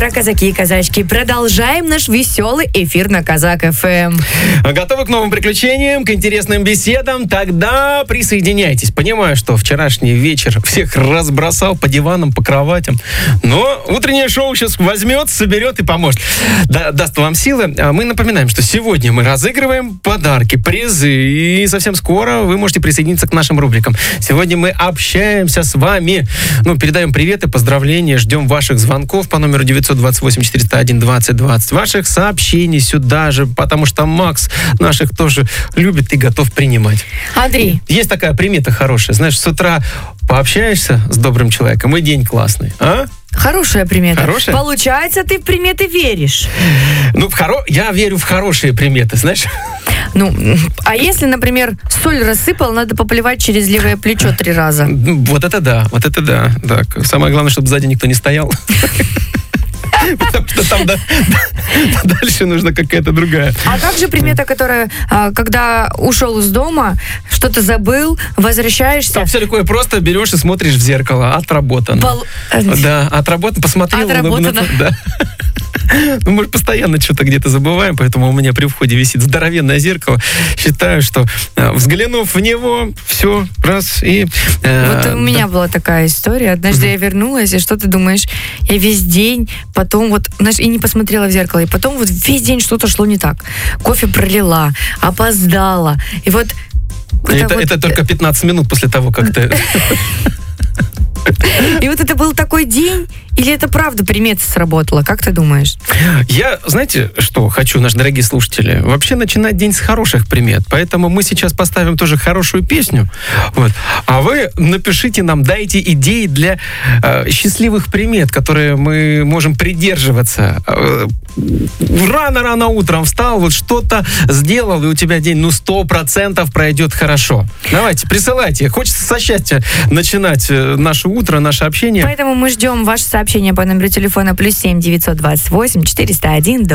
утро, казаки и казачки. Продолжаем наш веселый эфир на Казак ФМ. Готовы к новым приключениям, к интересным беседам? Тогда присоединяйтесь. Понимаю, что вчерашний вечер всех разбросал по диванам, по кроватям. Но утреннее шоу сейчас возьмет, соберет и поможет. Даст вам силы. Мы напоминаем, что сегодня мы разыгрываем подарки, призы. И совсем скоро вы можете присоединиться к нашим рубрикам. Сегодня мы общаемся с вами. Передаем привет и поздравления. Ждем ваших звонков по номеру 928-401-2020. Ваших сообщений сюда же, потому что Макс наших тоже любит и готов принимать. Андрей. Есть такая примета хорошая. Знаешь, с утра пообщаешься с добрым человеком, и день классный. А? Хорошая примета. Хорошая? Получается, ты в приметы веришь. Я верю в хорошие приметы, знаешь. А если, например, соль рассыпал, надо поплевать через левое плечо 3 раза. Вот это да. Самое главное, чтобы сзади никто не стоял. Потому что там дальше нужна какая-то другая. А как же примета, которая, когда ушел из дома, что-то забыл, возвращаешься... Там все такое просто, берешь и смотришь в зеркало. Отработано. Да, отработано, посмотрел. Отработано. Да. Мы постоянно что-то где-то забываем, поэтому у меня при входе висит здоровенное зеркало. Считаю, что взглянув в него, все, раз, и... у меня была такая история. Однажды я вернулась, и что ты думаешь? Я весь день, потом и не посмотрела в зеркало, и потом весь день что-то шло не так. Кофе пролила, опоздала, и Это только 15 минут после того, как ты... И это был такой день, или это правда примета сработала? Как ты думаешь? Я, знаете, что хочу, наши дорогие слушатели? Вообще начинать день с хороших примет. Поэтому мы сейчас поставим тоже хорошую песню. А вы напишите нам, дайте идеи для счастливых примет, которые мы можем придерживаться. Рано-рано утром встал, что-то сделал, и у тебя день, 100% пройдет хорошо. Давайте, присылайте. Хочется со счастья начинать наше утро, наше общение. Поэтому мы ждем ваше сообщение по номеру телефона +7 928 401